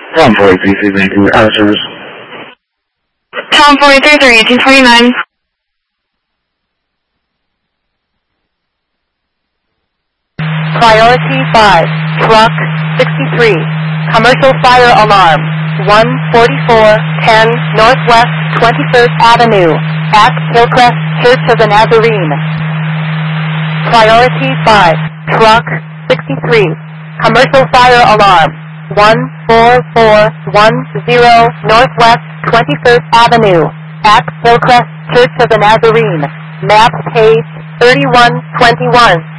Tom 43, 1829 out of service. Tom 43, 1829. Priority 5, truck 63, commercial fire alarm, 14410 Northwest 21st Avenue, at Hillcrest Church of the Nazarene. Priority 5, truck 63, commercial fire alarm, 14410 Northwest 21st Avenue, at Hillcrest Church of the Nazarene, map page 3121.